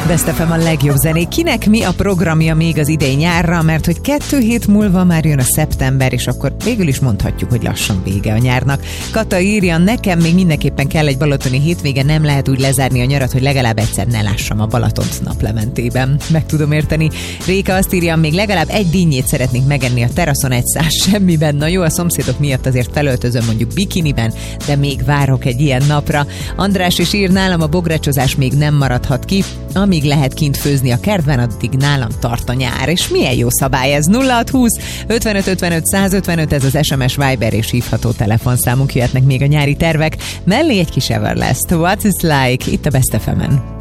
Best FM a legjobb zenék. Kinek mi a programja még az idei nyárra, mert hogy 2 hét múlva már jön a szeptember, és akkor végül is mondhatjuk, hogy lassan vége a nyárnak. Kata írja, nekem még mindenképpen kell egy balatoni hétvége, nem lehet úgy lezárni a nyarat, hogy legalább egyszer ne lássam a Balatont naplementében. Meg tudom érteni. Réka azt írja, még legalább egy dinnyét szeretnék megenni a teraszon, egy száz semmiben. Na jó, a szomszédok miatt azért felöltözöm mondjuk bikiniben, de még várok egy ilyen napra. András is ír, nálam a bográcsozás még nem maradhat ki. Amíg lehet kint főzni a kertben, addig nálam tart a nyár. És milyen jó szabály ez? 0620 55 55 155, ez az SMS, Viber és hívható telefonszámunk. Jöhetnek még a nyári tervek. Mellé egy kis Everlast. What is like? Itt a Best FM-en.